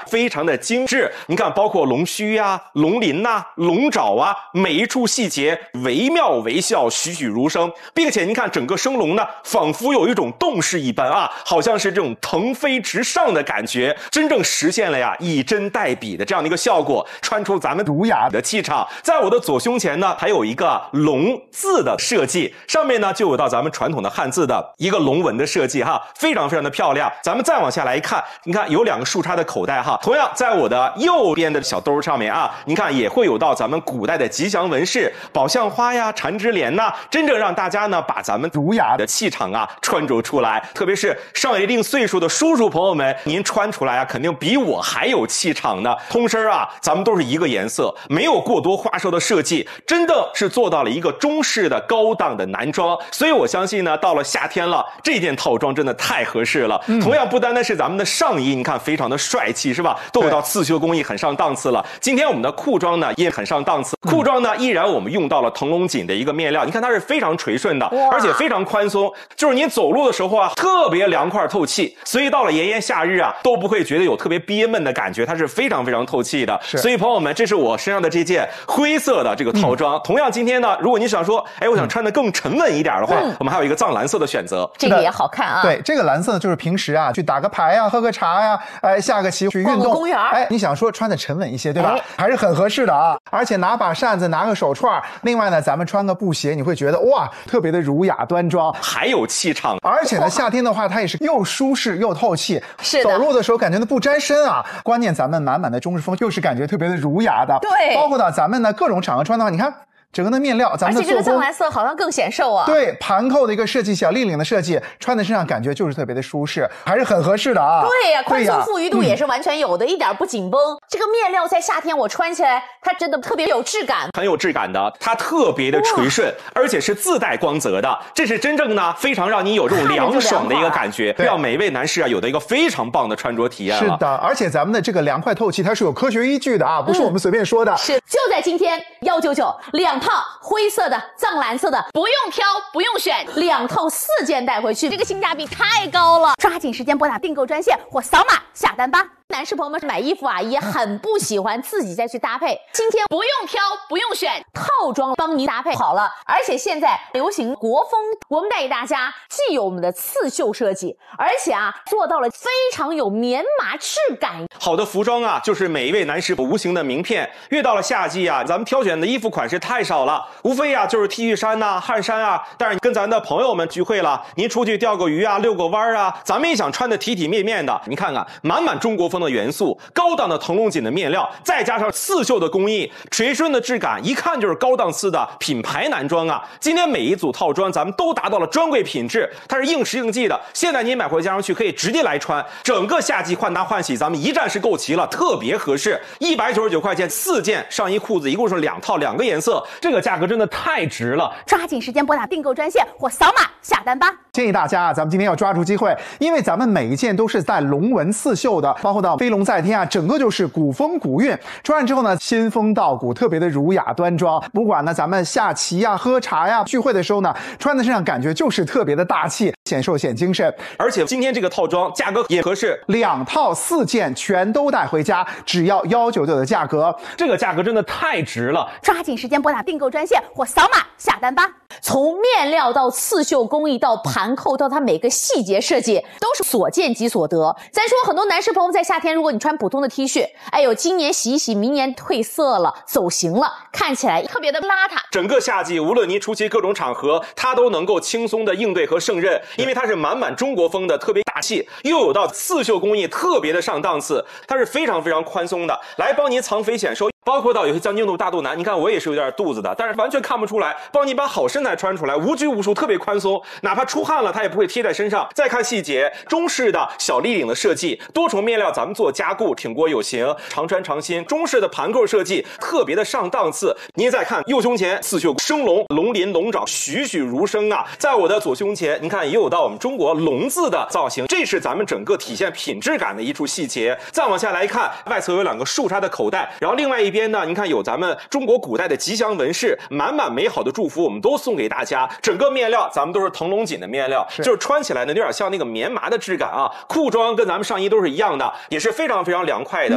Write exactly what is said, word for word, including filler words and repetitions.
非常的精致。你看，包括龙须啊、龙鳞呐、啊、龙爪啊，每一处细节惟妙惟肖，栩栩如生，并且您看整个生龙呢，仿佛有一种动势一般啊，好像是这种腾飞直上的感觉，真正实现了呀以真代笔的这样的一个效果，穿出咱们儒雅的气场。在我的左胸前呢，还有一个龙字的设计，上面呢就有到咱们传统的汉字的一个龙纹的设计哈，非常非常的漂亮。咱们再往下来一看，你看有两个树杈的口袋哈，同样在我的右边的小兜上面啊，你看也会有到咱们古代的吉祥纹饰，宝相花呀、缠枝莲呐，真正让大家呢把咱们儒雅的气场啊穿着出来。特别是上了一定岁数的叔叔朋友们，您穿出来啊，肯定比我还有气场呢。通身啊，咱们都是一个颜色，没有过多花哨的设计，真的是做到了一个中式的高档的男装。所以我相信呢，到了夏天了，这件套装真的太合适了。嗯、同样不单单是咱们的上衣，你看非常的帅气，是吧？都有到刺绣工艺，很上档次了。今天我们的裤装呢也很上档次，裤装呢依然我们用到了腾龙锦的一个面料，你看它是非常垂顺的，而且非常宽松，就是你走路的时候啊特别凉快透气，所以到了炎炎夏日啊都不会觉得有特别憋闷的感觉，它是非常非常透气的。所以朋友们，这是我身上的这件灰色的这个套装。嗯、同样今天呢，如果你想说，哎，我想穿得更沉稳一点的话，嗯、我们还有一个藏蓝色的选择， 这个也好看啊。 对，这个蓝色就是平时啊去打个牌呀、喝个茶呀、哎下个棋去运动， 公园， 哎，你想说穿得沉稳一些，对吧？哎、还是很合适的啊。而且拿把扇子，拿个手串，另外呢，咱们穿个布鞋，你会觉得哇，特别的儒雅端庄， 还有气场。 而且呢，夏天的话，它也是又舒适又透气， 是的， 走路的时候感觉都不沾身啊。关键咱们满满的中式风，又是感觉特别的儒雅的。 对， 包括呢，咱们呢各种场合穿的话，你看。整个的面料，咱们的而且这个藏蓝色好像更显瘦啊。 对，盘扣的一个设计，小立领的设计，穿在身上感觉就是特别的舒适，还是很合适的啊。 对呀、啊，宽松富裕度也是完全有的，嗯、一点不紧绷。这个面料在夏天我穿起来，它真的特别有质感， 很有质感的，它特别的垂顺，而且是自带光泽的，这是真正呢非常让你有这种凉爽的一个感觉，让每位男士啊有的一个非常棒的穿着体验了。 是的，而且咱们的这个凉快透气，它是有科学依据的啊，不是我们随便说的。 嗯、是，就在今天一九九两套灰色。色的藏蓝色的，不用挑不用选，两套四件带回去，这个性价比太高了，抓紧时间拨打订购专线或扫码下单吧。男士朋友们买衣服啊也很不喜欢自己再去搭配，今天不用挑不用选，套装帮您搭配好了。而且现在流行国风，我们带给大家既有我们的刺绣设计，而且啊做到了非常有棉麻质感。 好的服装啊就是每一位男士无形的名片，越到了夏季啊，咱们挑选的衣服款式太少了，无非啊就是 T 恤衫呐、啊、汗衫啊。但是跟咱的朋友们聚会了，您出去钓个鱼啊、遛个弯啊，咱们也想穿的体体面面的。你看看满满中国风的元素，高档的腾龙锦的面料，再加上刺绣的工艺，垂顺的质感，一看就是高档次的品牌男装啊。今天每一组套装咱们都达到了专柜品质，它是应时应季的，现在您买回家上去可以直接来穿，整个夏季换搭换洗咱们一站式购齐了，特别合适。一百九十九块钱四件上衣裤子，一共是两套两个颜色，这个价格真的太值了， 抓紧时间拨打订购专线或扫码下单吧。 建议大家啊，咱们今天要抓住机会，因为咱们每一件都是带龙纹刺绣的，包括到飞龙在天啊，整个就是古风古韵。穿上之后呢，仙风道骨，特别的儒雅端庄。不管呢咱们下棋呀、喝茶呀、聚会的时候呢，穿在身上感觉就是特别的大气，显瘦显精神。 而且今天这个套装价格也合适， 两套四件全都带回家，只要一九九的价格， 这个价格真的太值了， 抓紧时间拨打订购专线或扫码下单吧。从面料到刺绣工艺到盘扣到它每个细节设计，都是所见即所得。咱说很多男士朋友在夏天，如果你穿普通的 T 恤，哎呦，今年洗一洗，明年褪色了，走形了，看起来特别的邋遢。 整个夏季，无论您出席各种场合，它都能够轻松的应对和胜任，因为它是满满中国风的，特别大气，又有到刺绣工艺，特别的上档次，它是非常非常宽松的，来帮您藏肥显瘦。包括到有些将经度大肚腩，你看我也是有点肚子的，但是完全看不出来，帮你把好身材穿出来，无拘无束，特别宽松，哪怕出汗了它也不会贴在身上。再看细节，中式的小立领的设计，多重面料咱们做加固，挺过有型，常穿常新。中式的盘扣设计特别的上档次。您再看右胸前刺绣生龙，龙鳞龙爪栩栩如生啊。在我的左胸前，您看也有到我们中国龙字的造型，这是咱们整个体现品质感的一处细节。再往下来看，外侧有两个树杈的口袋，然后另外一边呢，您看有咱们中国古代的吉祥纹饰，满满美好的祝福我们都送给大家。整个面料咱们都是腾龙锦的面料，是就是穿起来呢有点像那个棉麻的质感啊。裤装跟咱们上衣都是一样的，也是非常非常凉快的。